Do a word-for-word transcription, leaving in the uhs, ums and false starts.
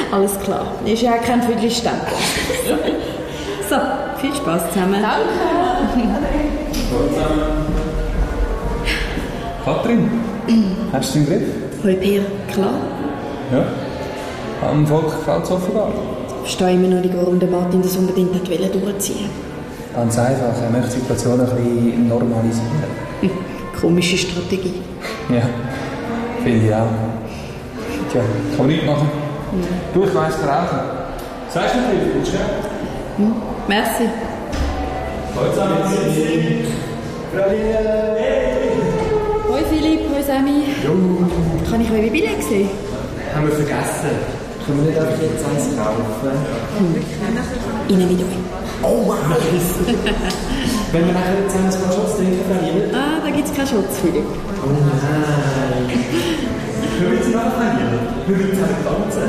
Alles klar. Ist ja kein Viertelstempel. So, viel Spaß zusammen. Danke. Katrin, hast du den Griff? Hoi Peer, klar. Ja. Am Volk gefällt es offenbar. Ich verstehe immer noch nicht, warum der Martin das unbedingt hat durchziehen wollte. Ganz einfach, er möchte die Situation ein bisschen normalisieren. Hm, komische Strategie. Ja, finde ich auch. Tja, kann man nichts machen. Hm. Du, ich weiss rauchen. Sagst du nicht, willst du? Hm, merci. Hallo zusammen. Hoi Philipp, hoi Sammy. Jo. Kann ich eure Billett sehen? Haben wir vergessen. Können wir nicht einfach jetzt eins kaufen? Hm. Innen mit euch. Oh wow! Wenn wir nachher jetzt ein paar Shots trinken, verlieren? Ah, da gibt es keinen Schutz, Philipp. Oh nein! Können wir jetzt noch verlieren? Wir müssen tanzen.